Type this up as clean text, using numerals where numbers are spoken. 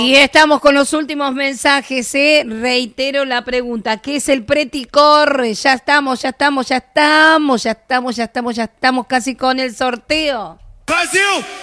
Y estamos con los últimos mensajes, reitero la pregunta, ¿qué es el Preticor? Ya estamos casi con el sorteo.